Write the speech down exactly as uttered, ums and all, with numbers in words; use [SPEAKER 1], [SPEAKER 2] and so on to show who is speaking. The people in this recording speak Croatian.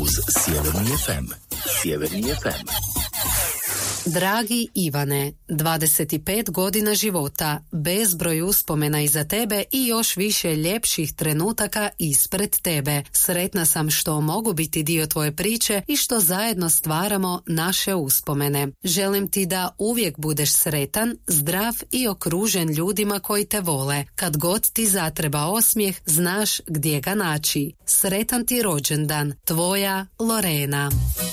[SPEAKER 1] uz Sjeverni ef em. Sjeverni ef em.
[SPEAKER 2] Dragi Ivane, dvadeset pet godina života, bezbroj uspomena iza tebe i još više ljepših trenutaka ispred tebe. Sretna sam što mogu biti dio tvoje priče i što zajedno stvaramo naše uspomene. Želim ti da uvijek budeš sretan, zdrav i okružen ljudima koji te vole. Kad god ti zatreba osmijeh, znaš gdje ga naći. Sretan ti rođendan, tvoja Lorena.